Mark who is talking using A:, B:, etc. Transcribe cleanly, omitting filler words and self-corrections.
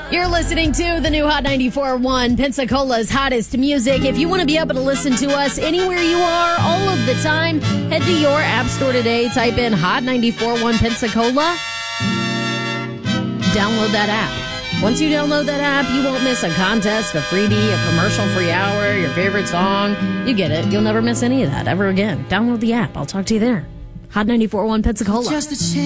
A: You're listening to the new Hot 94.1, Pensacola's hottest music. If you want to be able to listen to us anywhere you are, all of the time, head to your app store today. Type in Hot 94.1 Pensacola. Download that app. Once you download that app, you won't miss a contest, a freebie, a commercial-free hour, your favorite song. You get it. You'll never miss any of that ever again. Download the app. I'll talk to you there. Hot 94.1 Pensacola.